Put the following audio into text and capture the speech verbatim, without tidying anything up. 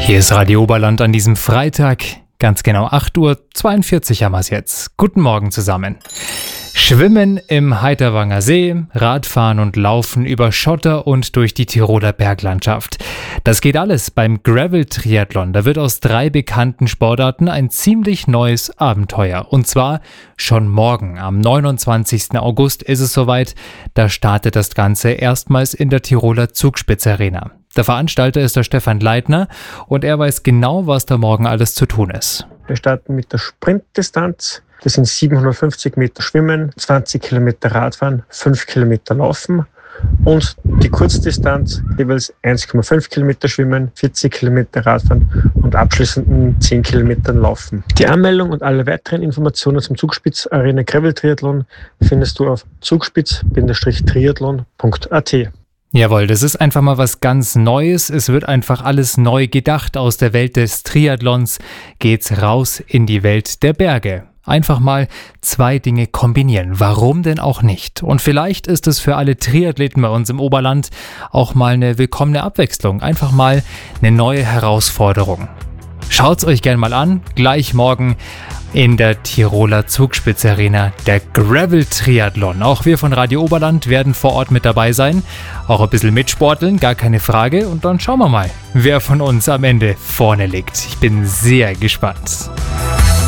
Hier ist Radio Oberland an diesem Freitag, ganz genau acht Uhr zweiundvierzig haben wir es jetzt. Guten Morgen zusammen. Schwimmen im Heiterwanger See, Radfahren und Laufen über Schotter und durch die Tiroler Berglandschaft. Das geht alles beim Gravel-Triathlon. Da wird aus drei bekannten Sportarten ein ziemlich neues Abenteuer. Und zwar schon morgen, am neunundzwanzigsten August ist es soweit. Da startet das Ganze erstmals in der Tiroler Zugspitz-Arena. Der Veranstalter ist der Stefan Leitner und er weiß genau, was da morgen alles zu tun ist. Wir starten mit der Sprintdistanz. Das sind siebenhundertfünfzig Meter Schwimmen, zwanzig Kilometer Radfahren, fünf Kilometer Laufen und die Kurzdistanz jeweils eins Komma fünf Kilometer Schwimmen, vierzig Kilometer Radfahren und abschließend zehn Kilometer Laufen. Die Anmeldung und alle weiteren Informationen zum Zugspitz Arena Gravel Triathlon findest du auf zugspitz triathlon punkt a t. Jawohl, das ist einfach mal was ganz Neues. Es wird einfach alles neu gedacht. Aus der Welt des Triathlons geht's raus in die Welt der Berge. Einfach mal zwei Dinge kombinieren. Warum denn auch nicht? Und vielleicht ist es für alle Triathleten bei uns im Oberland auch mal eine willkommene Abwechslung. Einfach mal eine neue Herausforderung. Schaut's euch gerne mal an. Gleich morgen in der Tiroler Zugspitz Arena, der Gravel Triathlon. Auch wir von Radio Oberland werden vor Ort mit dabei sein. Auch ein bisschen mitsporteln, gar keine Frage. Und dann schauen wir mal, wer von uns am Ende vorne liegt. Ich bin sehr gespannt.